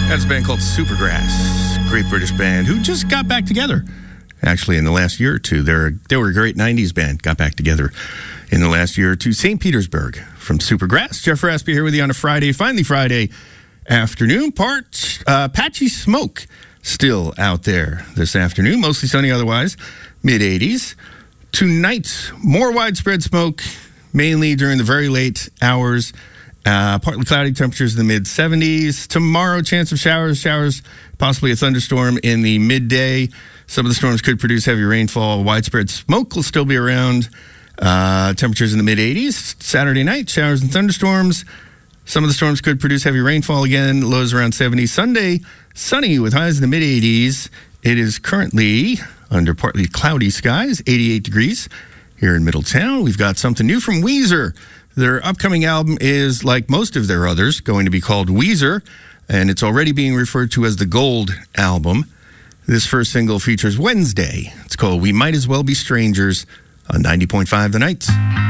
That's a band called Supergrass, great British band who just got back together. Actually, in the last year or two, they were a great 90s band, got back together in the last year or two. St. Petersburg from Supergrass. Jeff Raspy here with you on a Friday, finally Friday afternoon. Patchy smoke still out there this afternoon, mostly sunny otherwise, mid-80s. Tonight, more widespread smoke, mainly during the very late hours. Partly cloudy, temperatures in the mid-70s. Tomorrow, chance of showers, possibly a thunderstorm in the midday. Some of the storms could produce heavy rainfall. Widespread smoke will still be around. Temperatures in the mid-80s. Saturday night, showers and thunderstorms. Some of the storms could produce heavy rainfall again. Lows around 70. Sunday, sunny with highs in the mid-80s. It is currently under partly cloudy skies, 88 degrees here in Middletown. We've got something new from Weezer. Their upcoming album is, like most of their others, going to be called Weezer, and it's already being referred to as the Gold Album. This first single features Wednesday. It's called We Might As Well Be Strangers on 90.5 The Night.